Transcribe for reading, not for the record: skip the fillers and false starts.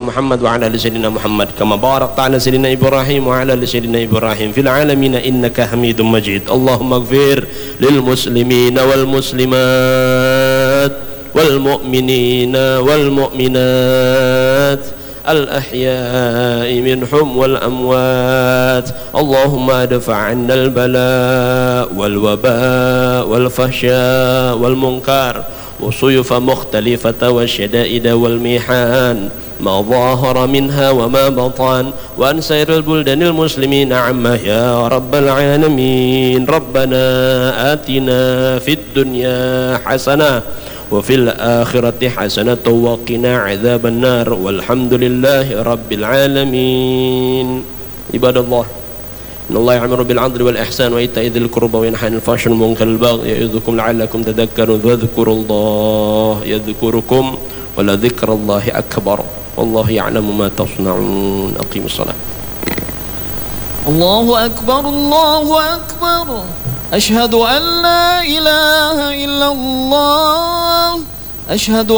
محمد وعلى آل سيدنا محمد كما باركت على سيدنا إبراهيم وعلى آل سيدنا إبراهيم في العالمين إنك حميد مجيد. اللهم اغفر للمسلمين والمسلمات والمؤمنين والمؤمنات الأحياء منهم والأموات. اللهم ادفع عنا البلاء والوباء والفحشاء والمنكر والصيوف مختلفة والشدائد والمحن ما ظاهر منها وما بطن وأن سائر البلدان المسلمين عامة يا رب العالمين. ربنا آتنا في الدنيا حسنة وفي الآخرة حسنة وقنا عذاب النار والحمد لله رب العالمين. عباد الله إن الله يأمر بالعدل والإحسان وإيتاء ذي القربى وينهى عن الفحشاء والمنكر والبغي يعظكم لعلكم تذكرون فاذكروا الله يذكركم ولذكر الله أكبر والله يعلم ما تصنعون. أقيموا الصلاة. الله أكبر الله أكبر. أشهد أن لا إله إلا الله. أشهد